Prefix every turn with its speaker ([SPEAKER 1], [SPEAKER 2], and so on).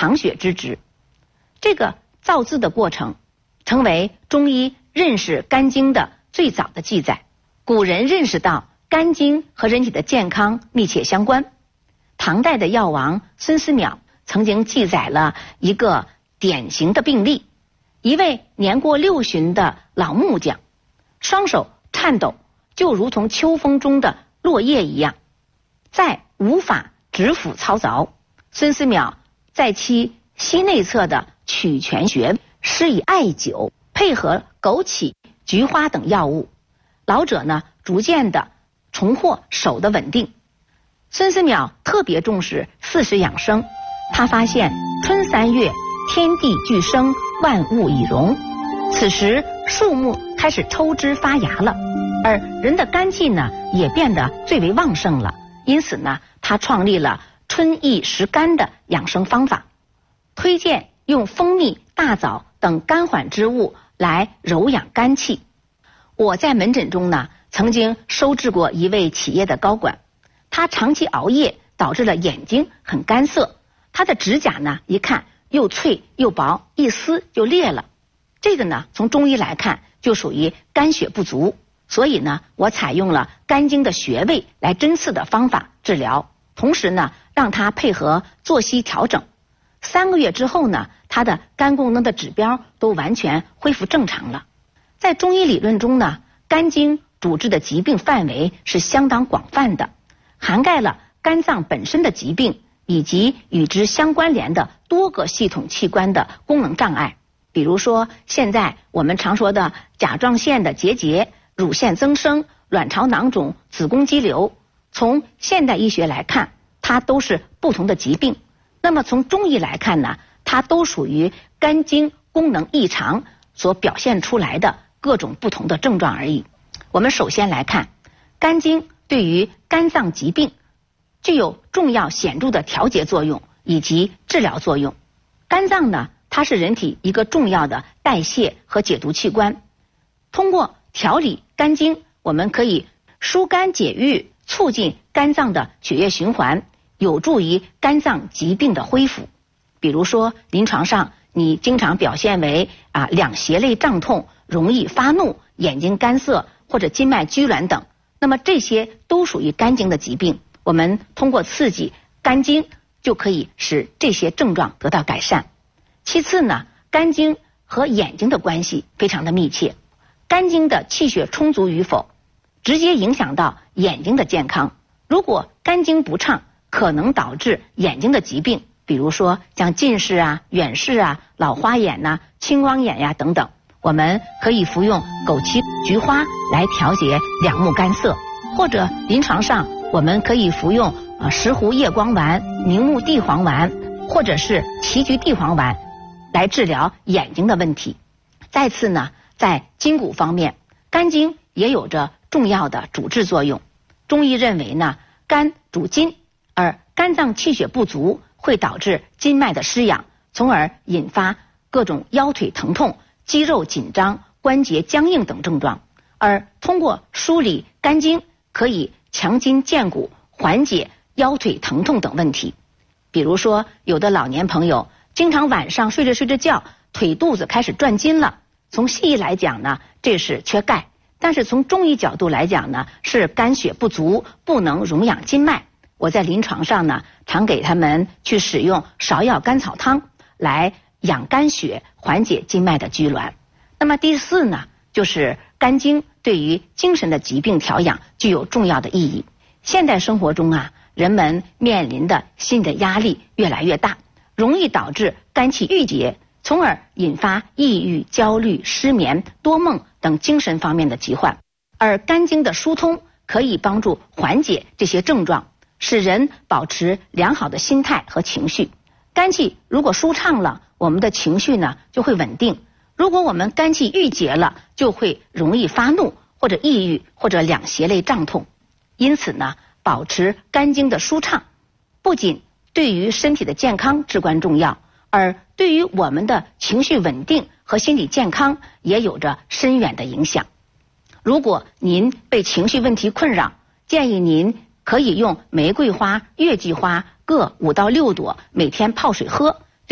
[SPEAKER 1] 藏血之职。这个造字的过程成为中医认识肝经的最早的记载。古人认识到肝经和人体的健康密切相关。唐代的药王孙思邈曾经记载了一个典型的病例，一位年过60的老木匠，双手颤抖，就如同秋风中的落叶一样，再无法指腹操凿。孙思邈在其膝内侧的曲泉穴施以艾灸，配合枸杞、菊花等药物，老者呢逐渐的重获手的稳定。孙思邈特别重视4时养生，他发现春3月天地俱生，万物已荣，此时树木开始抽枝发芽了，而人的肝气呢也变得最为旺盛了。因此呢，他创立了春益食肝的养生方法，推荐用蜂蜜、大枣等甘缓之物来柔养肝气。我在门诊中呢，曾经收治过一位企业的高管，他长期熬夜导致了眼睛很干涩，他的指甲呢一看又脆又薄，一撕就裂了。这个呢从中医来看就属于肝血不足，所以呢我采用了肝经的穴位来针刺的方法治疗，同时呢让他配合作息调整。3个月之后呢，他的肝功能的指标都完全恢复正常了。在中医理论中呢，肝经主治的疾病范围是相当广泛的，涵盖了肝脏本身的疾病以及与之相关联的多个系统器官的功能障碍。比如说现在我们常说的甲状腺的结节、乳腺增生、卵巢囊肿、子宫肌瘤，从现代医学来看，它都是不同的疾病。那么从中医来看呢，它都属于肝经功能异常所表现出来的各种不同的症状而已。我们首先来看，肝经对于肝脏疾病具有重要显著的调节作用以及治疗作用。肝脏呢，它是人体一个重要的代谢和解毒器官，通过调理肝经，我们可以疏肝解郁，促进肝脏的血液循环，有助于肝脏疾病的恢复。比如说临床上你经常表现为两胁肋胀痛、容易发怒、眼睛干涩或者筋脉拘挛等，那么这些都属于肝经的疾病。我们通过刺激肝经就可以使这些症状得到改善。其次呢，肝经和眼睛的关系非常的密切，肝经的气血充足与否直接影响到眼睛的健康。如果肝经不畅，可能导致眼睛的疾病，比如说像近视啊、远视啊、老花眼啊、青光眼呀等等。我们可以服用枸杞、菊花来调节两目干涩，或者临床上我们可以服用石斛叶光丸、明目地黄丸或者是杞菊地黄丸来治疗眼睛的问题。再次呢，在筋骨方面，肝经也有着重要的主治作用。中医认为呢，肝主筋，而肝脏气血不足会导致筋脉的失养，从而引发各种腰腿疼痛、肌肉紧张、关节僵硬等症状。而通过梳理肝经，可以强筋健骨，缓解腰腿疼痛等问题。比如说有的老年朋友经常晚上睡着睡着觉，腿肚子开始转筋了，从西医来讲呢，这是缺钙，但是从中医角度来讲呢，是肝血不足，不能荣养筋脉。我在临床上呢，常给他们去使用芍药甘草汤来养肝血，缓解筋脉的拘挛。那么第四呢，就是肝经对于精神的疾病调养具有重要的意义。现代生活中人们面临的心理的压力越来越大，容易导致肝气郁结，从而引发抑郁、焦虑、失眠、多梦等精神方面的疾患。而肝经的疏通可以帮助缓解这些症状，使人保持良好的心态和情绪。肝气如果舒畅了，我们的情绪呢就会稳定。如果我们肝气郁结了，就会容易发怒或者抑郁或者两胁肋胀痛。因此呢，保持肝经的舒畅不仅对于身体的健康至关重要，而对于我们的情绪稳定和心理健康也有着深远的影响。如果您被情绪问题困扰，建议您可以用玫瑰花、月季花各5到6朵，每天泡水喝，